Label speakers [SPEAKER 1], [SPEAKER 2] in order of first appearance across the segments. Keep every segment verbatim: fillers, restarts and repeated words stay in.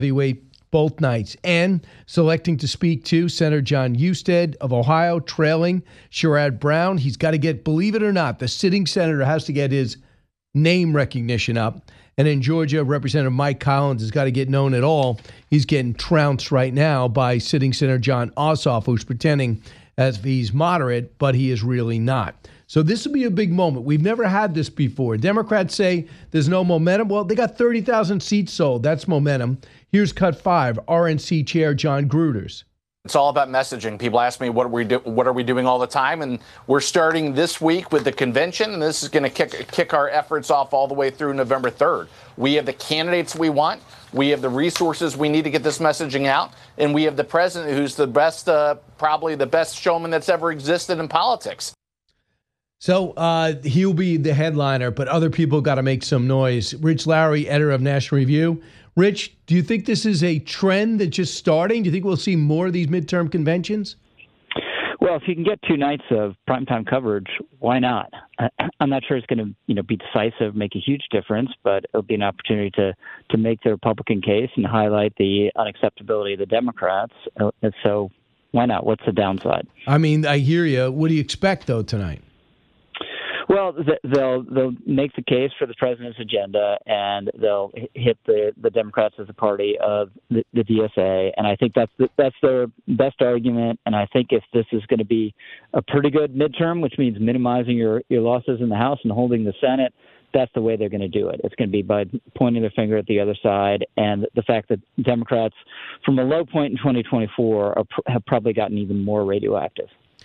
[SPEAKER 1] heavyweight both nights, and selecting to speak to Senator John Husted of Ohio, trailing Sherrod Brown. He's got to get, believe it or not, the sitting senator has to get his name recognition up. And in Georgia, Representative Mike Collins has got to get known at all. He's getting trounced right now by sitting Senator John Ossoff, who's pretending as if he's moderate, but he is really not. So this will be a big moment. We've never had this before. Democrats say there's no momentum. Well, they got thirty thousand seats sold. That's momentum. Here's cut five, R N C Chair John Gruters.
[SPEAKER 2] It's all about messaging. People ask me, what are we do, what are we doing all the time? And we're starting this week with the convention, and this is going to kick kick our efforts off all the way through November third. We have the candidates we want. We have the resources we need to get this messaging out. And we have the president who's the best, uh, probably the best showman that's ever existed in politics.
[SPEAKER 1] So uh, he'll be the headliner, but other people got to make some noise. Rich Lowry, editor of National Review. Rich, do you think this is a trend that's just starting? Do you think we'll see more of these midterm conventions?
[SPEAKER 3] Well, if you can get two nights of primetime coverage, why not? I'm not sure it's going to, you know, be decisive, make a huge difference, but it'll be an opportunity to to make the Republican case and highlight the unacceptability of the Democrats. And so, why not? What's the downside?
[SPEAKER 1] I mean, I hear you. What do you expect, though, tonight?
[SPEAKER 3] Well, they'll they'll make the case for the president's agenda, and they'll hit the, the Democrats as a party of the, the D S A, and I think that's the, that's their best argument. And I think if this is going to be a pretty good midterm, which means minimizing your, your losses in the House and holding the Senate, that's the way they're going to do it. It's going to be by pointing their finger at the other side, and the fact that Democrats, from a low point in twenty twenty-four, are, have probably gotten even more radioactive.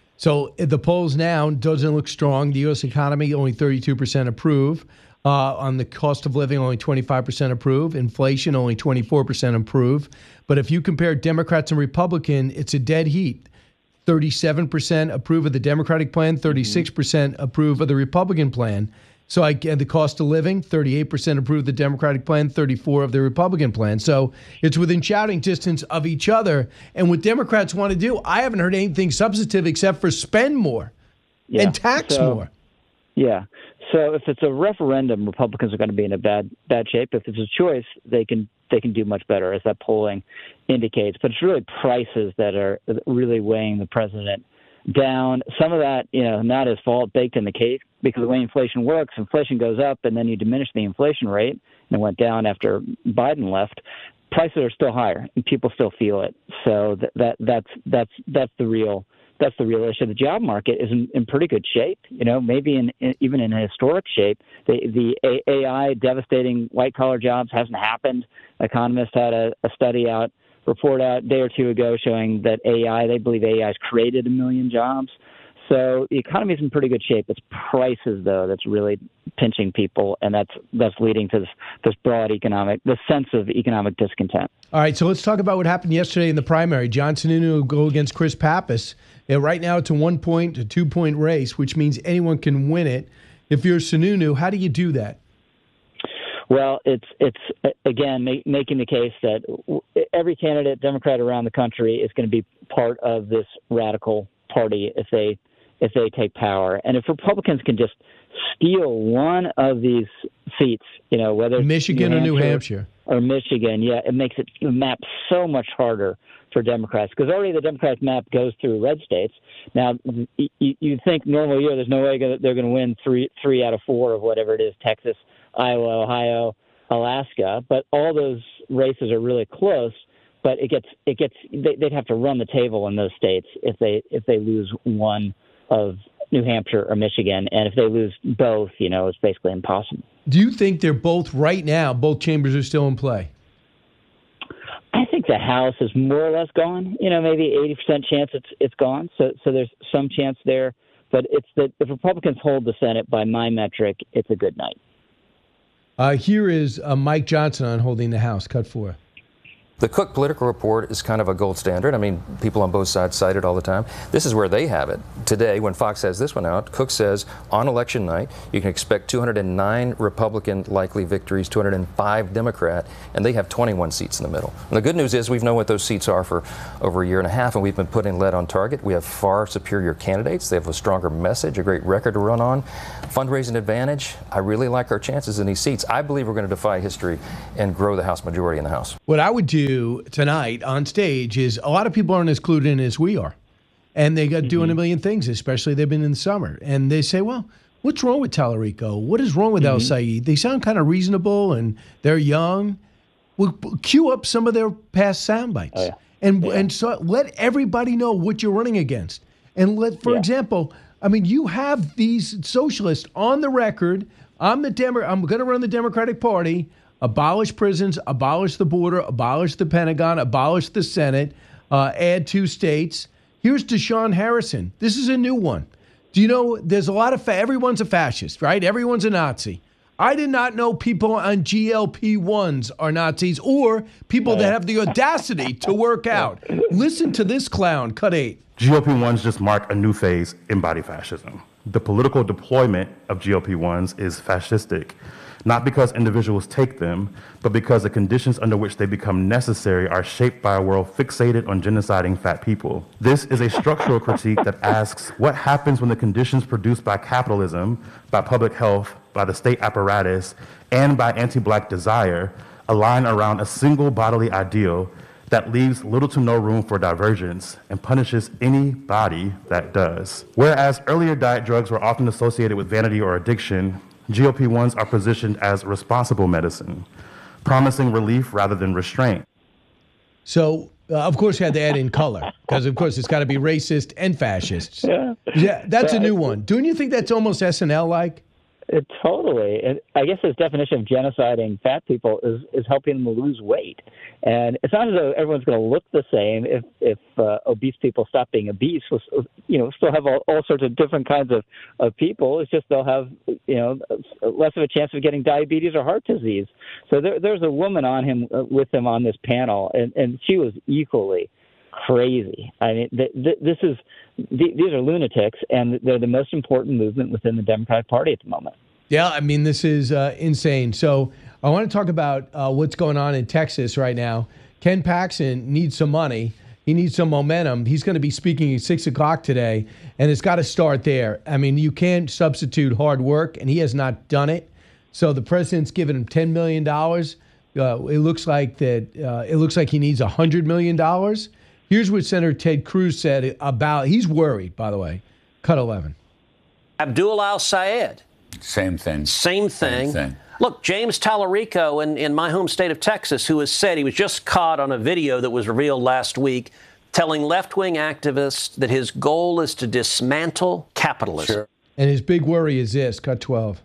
[SPEAKER 1] So the polls now doesn't look strong. The U S economy, only thirty-two percent approve. Uh, on the cost of living, only twenty-five percent approve. Inflation, only twenty-four percent approve. But if you compare Democrats and Republican, it's a dead heat. thirty-seven percent approve of the Democratic plan, thirty-six percent approve of the Republican plan. So I get the cost of living, thirty-eight percent approve the Democratic plan, thirty-four of the Republican plan. So it's within shouting distance of each other. And what Democrats want to do, I haven't heard anything substantive except for spend more
[SPEAKER 3] yeah.
[SPEAKER 1] and tax
[SPEAKER 3] so,
[SPEAKER 1] more.
[SPEAKER 3] Yeah. So if it's a referendum, Republicans are going to be in a bad bad shape. If it's a choice, they can they can do much better, as that polling indicates. But it's really prices that are really weighing the president down. Some of that, you know, not his fault, baked in the cake, because the way inflation works, inflation goes up and then you diminish the inflation rate, and it went down after Biden left. Prices are still higher and people still feel it. So that, that that's that's that's the real that's the real issue. The job market is in, in pretty good shape, you know, maybe in, in even in a historic shape. The the A I devastating white collar jobs hasn't happened. Economists had a, a study out report out a day or two ago showing that A I, they believe A I has created a million jobs. So the economy is in pretty good shape. It's prices, though, that's really pinching people, and that's that's leading to this, this broad economic, this sense of economic discontent.
[SPEAKER 1] All right, so let's talk about what happened yesterday in the primary. John Sununu will go against Chris Pappas. And right now it's a one-point to two-point race, which means anyone can win it. If you're Sununu, how do you do that?
[SPEAKER 3] Well, it's it's again make, making the case that every candidate, Democrat around the country, is going to be part of this radical party if they if they take power. And if Republicans can just steal one of these seats, you know, whether it's
[SPEAKER 1] Michigan
[SPEAKER 3] New
[SPEAKER 1] or New Hampshire
[SPEAKER 3] or Michigan, yeah, it makes it the map so much harder for Democrats, because already the Democratic map goes through red states. Now, you, you think normal year there's no way they're going to win three three out of four of whatever it is, Texas, Iowa, Ohio, Alaska, but all those races are really close. But it gets it gets they, they'd have to run the table in those states if they if they lose one of New Hampshire or Michigan, and if they lose both, you know, it's basically impossible.
[SPEAKER 1] Do you think they're both right now? Both chambers are still in play.
[SPEAKER 3] I think the House is more or less gone. You know, maybe eighty percent chance it's it's gone. So so there's some chance there, but it's that if Republicans hold the Senate by my metric, it's a good night.
[SPEAKER 1] Uh, here is uh, Mike Johnson on holding the House. Cut four.
[SPEAKER 4] The Cook Political Report is kind of a gold standard. I mean, people on both sides cite it all the time. This is where they have it. Today, when Fox has this one out, Cook says on election night, you can expect two hundred nine Republican likely victories, two hundred five Democrat, and they have twenty-one seats in the middle. And the good news is we've known what those seats are for over a year and a half, and we've been putting lead on target. We have far superior candidates. They have a stronger message, a great record to run on, fundraising advantage. I really like our chances in these seats. I believe we're going to defy history and grow the House majority in the House.
[SPEAKER 1] What I would do tonight on stage is a lot of people aren't as clued in as we are, and they got mm-hmm. doing a million things, especially they've been in the summer, and they say, well, what's wrong with Tallarico? What is wrong with mm-hmm. El Sayed? They sound kind of reasonable and they're young. Well, cue up some of their past sound bites oh, yeah. and yeah. and so let everybody know what you're running against. And let, for yeah. example, I mean, you have these socialists on the record. I'm the Demo- I'm going to run the Democratic Party. Abolish prisons, abolish the border, abolish the Pentagon, abolish the Senate, uh, add two states. Here's Deshaun Harrison. This is a new one. Do you know there's a lot of, fa- everyone's a fascist, right? Everyone's a Nazi. I did not know people on G L P ones are Nazis or people that have the audacity to work out. Listen to this clown, cut eight.
[SPEAKER 5] G L P ones just mark a new phase in body fascism. The political deployment of G L P ones is fascistic. Not because individuals take them, but because the conditions under which they become necessary are shaped by a world fixated on genociding fat people. This is a structural critique that asks what happens when the conditions produced by capitalism, by public health, by the state apparatus, and by anti-black desire align around a single bodily ideal that leaves little to no room for divergence and punishes anybody that does. Whereas earlier diet drugs were often associated with vanity or addiction, G L P ones are positioned as responsible medicine, promising relief rather than restraint.
[SPEAKER 1] So, uh, of course, you had to add in color, because, of course, it's got to be racist and fascists. Yeah, yeah that's a new one. Don't you think that's almost S N L-like?
[SPEAKER 3] It, totally. And I guess his definition of genociding fat people is, is helping them lose weight. And it's not as though everyone's going to look the same if if uh, obese people stop being obese. We'll, you know, still have all, all sorts of different kinds of, of people. It's just they'll have, you know, less of a chance of getting diabetes or heart disease. So there, there's a woman on him uh, with him on this panel, and, and she was equally crazy. I mean, th- th- this is th- these are lunatics, and they're the most important movement within the Democratic Party at the moment.
[SPEAKER 1] Yeah, I mean, this is uh, insane. So I want to talk about uh, what's going on in Texas right now. Ken Paxton needs some money. He needs some momentum. He's going to be speaking at six o'clock today, and it's got to start there. I mean, you can't substitute hard work, and he has not done it. So the president's given him ten million dollars. Uh, it looks like that. Uh, it looks like he needs one hundred million dollars. Here's what Senator Ted Cruz said about, he's worried, by the way. Cut eleven.
[SPEAKER 6] Abdul Al-Sayed.
[SPEAKER 7] Same thing.
[SPEAKER 6] Same thing.
[SPEAKER 7] Same thing.
[SPEAKER 6] Look, James Tallarico in, in my home state of Texas, who has said he was just caught on a video that was revealed last week telling left-wing activists that his goal is to dismantle capitalism.
[SPEAKER 7] Sure.
[SPEAKER 1] And his big worry is this, cut twelve.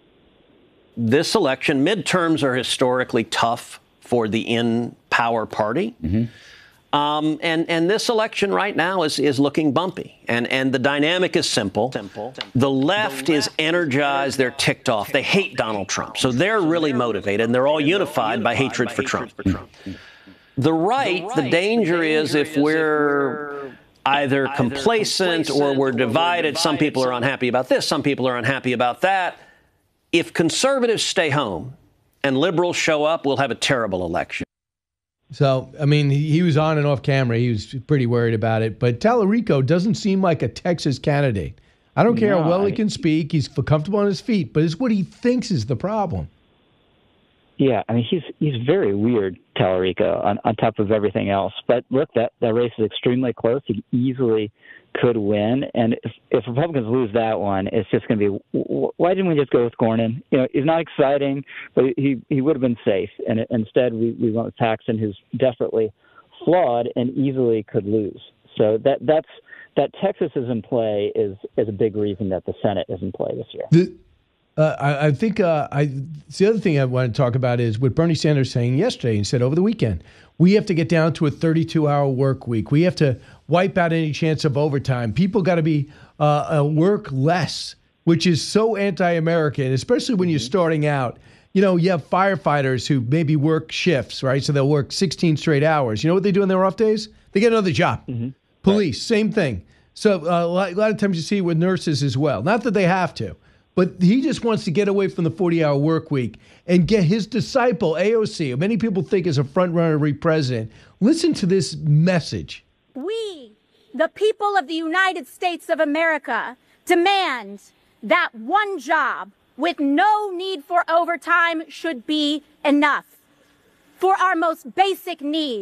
[SPEAKER 6] This election, midterms are historically tough for the in-power party. Mm-hmm. Um, and, and this election right now is, is looking bumpy. And, and the dynamic is simple. simple. The left is energized. They're ticked off. They hate Donald Trump. So they're really motivated, and they're all unified by hatred for Trump. The right, the danger is if we're either complacent or we're divided. Some people are unhappy about this. Some people are unhappy about that. If conservatives stay home and liberals show up, we'll have a terrible election.
[SPEAKER 1] So, I mean, he, he was on and off camera. He was pretty worried about it. But Tallarico doesn't seem like a Texas candidate. I don't care no, how well he can speak. He's comfortable on his feet. But it's what he thinks is the problem.
[SPEAKER 3] Yeah, I mean, he's he's very weird, Tallarico, on, on top of everything else. But look, that, that race is extremely close. He easily could win. And if, if Republicans lose that one, it's just going to be, why didn't we just go with Cornyn? You know, he's not exciting, but he, he would have been safe. And instead, we, we went with Paxton, who's desperately flawed and easily could lose. So that that's that Texas is in play is, is a big reason that the Senate is in play this year.
[SPEAKER 1] The- Uh, I, I think uh, I, the other thing I want to talk about is what Bernie Sanders saying yesterday. He said over the weekend, we have to get down to a thirty-two hour work week. We have to wipe out any chance of overtime. People got to be uh, uh, work less, which is so anti-American, especially when you're starting out. you know, you have firefighters who maybe work shifts, right? So they'll work sixteen straight hours. You know what they do on their off days? They get another job. Mm-hmm. Police, right. Same thing. So uh, a, lot, a lot of times you see it with nurses as well. Not that they have to, but he just wants to get away from the forty-hour work week and get his disciple, A O C, who many people think is a front-runner to be president. Listen to this message.
[SPEAKER 7] We, the people of the United States of America, demand that one job with no need for overtime should be enough for our most basic needs.